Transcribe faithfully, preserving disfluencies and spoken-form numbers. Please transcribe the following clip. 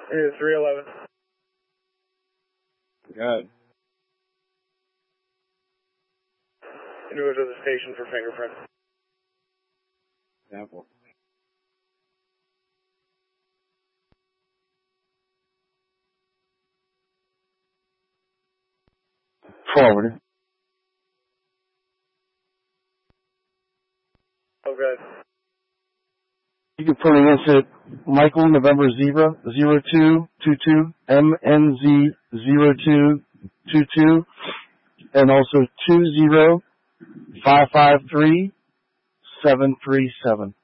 three eleven. Good. Go to the station for fingerprint. Example. Forward. Okay. You can put against it Michael November Zebra zero two two two M N Z zero two two two and also two zero five five three seven three seven.